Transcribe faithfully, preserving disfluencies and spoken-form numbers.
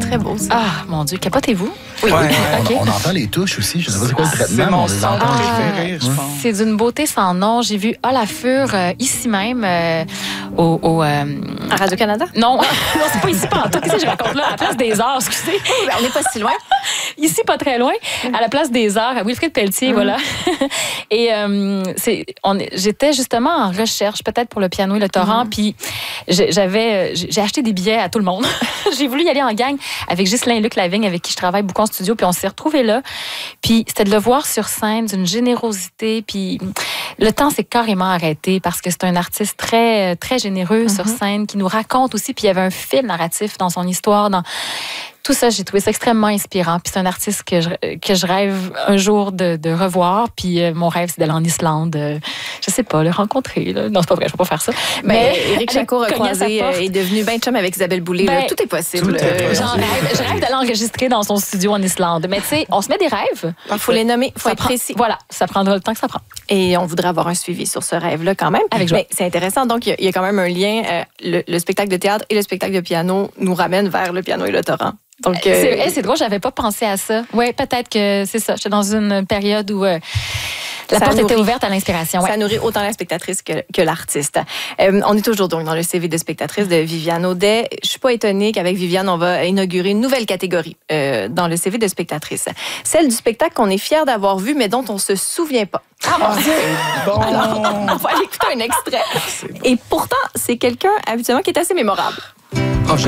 très beau, ça. Ah, mon Dieu, capotez-vous? Oui, Ouais, oui. ouais. Okay. On, on entend les touches aussi. Je ne sais pas c'est quoi le C'est traitement, mais mon on les son entend. préféré, je pense. C'est d'une beauté sans nom. J'ai vu Olafur euh, ici même euh, au... au euh... À Radio-Canada? Non, non c'est pas ici, pas en tout. Qu'est-ce que je raconte là? À la place des arts, excusez. Ben, on n'est pas si loin. Ici, pas très loin. À la place des arts, à Wilfrid Pelletier, mm. voilà. Et euh, c'est, on, j'étais justement en recherche, peut-être pour le piano et le torrent, mm. puis j'avais, j'ai acheté des billets à tout le monde. J'ai voulu y aller en gang avec Ghislain et Luc Lavigne, avec qui je travaille beaucoup en studio, puis on s'est retrouvés là. Puis c'était de le voir sur scène, d'une générosité, puis le temps s'est carrément arrêté parce que c'est un artiste très, très généreux mm-hmm. sur scène, qui nous raconte aussi, puis il y avait un fil narratif dans son histoire, dans... Tout ça, j'ai trouvé ça extrêmement inspirant. Puis c'est un artiste que je, que je rêve un jour de, de revoir. Puis euh, mon rêve, c'est d'aller en Islande. Euh, je sais pas, le rencontrer. Là. Non, c'est pas vrai, je peux pas faire ça. Mais, mais Éric Jacquot recroisé est devenu ben chum avec Isabelle Boulay. Ben, là. Tout est possible. Tout est possible. J'en rêve, je rêve d'aller enregistrer dans son studio en Islande. Mais tu sais, on se met des rêves. Il faut les nommer, il faut être prend, précis. Voilà, ça prendra le temps que ça prend. Et on voudrait avoir un suivi sur ce rêve-là quand même. Avec joie. Mais c'est intéressant. Donc, il y, y a quand même un lien. Euh, le, le spectacle de théâtre et le spectacle de piano nous ramènent vers le piano et le torrent. Donc, euh... c'est, hey, c'est drôle, j'avais pas pensé à ça. Oui, peut-être que c'est ça. J'étais dans une période où euh, la ça porte nourrit, était ouverte à l'inspiration. Ouais. Ça nourrit autant la spectatrice que, que l'artiste. Euh, on est toujours donc dans le C V de spectatrice de Viviane Audet. Je suis pas étonnée qu'avec Viviane, on va inaugurer une nouvelle catégorie euh, dans le C V de spectatrice. Celle du spectacle qu'on est fiers d'avoir vu, mais dont on se souvient pas. Ah, mon Dieu! Bon. Alors, on va aller écouter un extrait. Et pourtant, c'est quelqu'un, habituellement, qui est assez mémorable. Oh, je